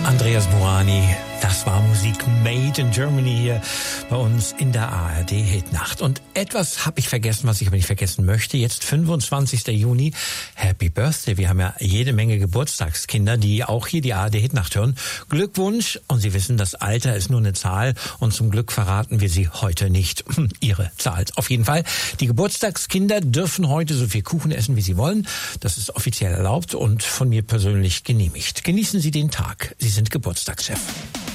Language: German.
Andreas Burani, das war Musik made in Germany hier bei uns in der ARD Hitnacht. Und etwas habe ich vergessen, was ich aber nicht vergessen möchte. Jetzt 25. Juni, Happy Birthday. Wir haben ja jede Menge Geburtstagskinder, die auch hier die ARD Hitnacht hören. Glückwunsch. Und Sie wissen, das Alter ist nur eine Zahl und zum Glück verraten wir Sie heute nicht. Ihre Zahl. Auf jeden Fall, die Geburtstagskinder dürfen heute so viel Kuchen essen, wie sie wollen. Das ist offiziell erlaubt und von mir persönlich genehmigt. Genießen Sie den Tag. Sie sind Geburtstagschef.